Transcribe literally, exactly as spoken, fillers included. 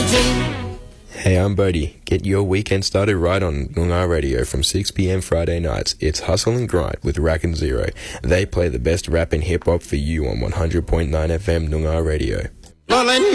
dream. Hey, I'm Bodie. Get your weekend started right on Noongar Radio from six p.m. Friday nights. It's Hustle and Grind with Rack and Zero. They play the best rap and hip-hop for you on one hundred point nine F M Noongar Radio.